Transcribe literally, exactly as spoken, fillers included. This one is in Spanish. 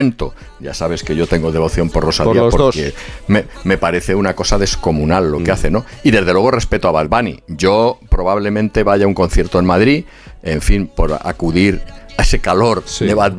Ya sabes que yo tengo devoción por Rosalía por porque me, me parece una cosa descomunal lo que mm. hace, ¿no? Y desde luego respeto a Bad Bunny. Yo probablemente vaya a un concierto en Madrid, en fin, por acudir a ese calor sí. de Bad